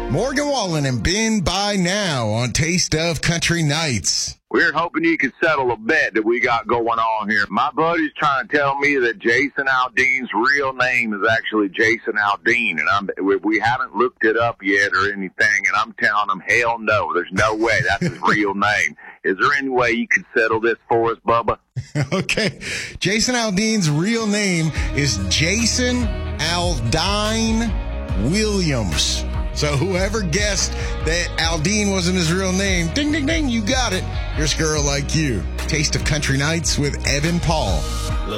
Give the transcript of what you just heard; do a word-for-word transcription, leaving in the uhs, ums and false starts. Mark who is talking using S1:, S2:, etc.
S1: Morgan Wallen and Ben by now on Taste of Country Nights.
S2: We're hoping you can settle a bet that we got going on here. My buddy's trying to tell me that Jason Aldean's real name is actually Jason Aldean, and I'm, we haven't looked it up yet or anything, and I'm telling him, hell no, there's no way that's his real name. Is there any way you could settle this for us, Bubba?
S1: Okay. Jason Aldean's real name is Jason Aldean Williams. So whoever guessed that Aldean wasn't his real name, ding, ding, ding, you got it. Here's a girl like you. Taste of Country Nights with Evan Paul.